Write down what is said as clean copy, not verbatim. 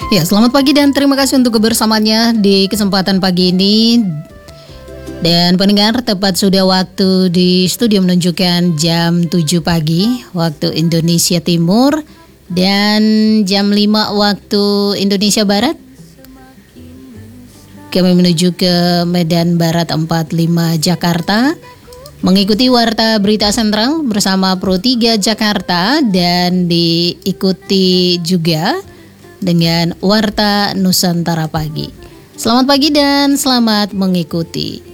Ya, selamat pagi dan terima kasih untuk kebersamaannya di kesempatan pagi ini. Dan pendengar, tepat sudah waktu di studio menunjukkan jam 7 pagi waktu Indonesia Timur dan jam 5 waktu Indonesia Barat. Kami menuju ke Medan Barat 45 Jakarta, mengikuti Warta Berita Sentral bersama Pro 3 Jakarta dan diikuti juga dengan Warta Nusantara Pagi. Selamat pagi dan selamat mengikuti.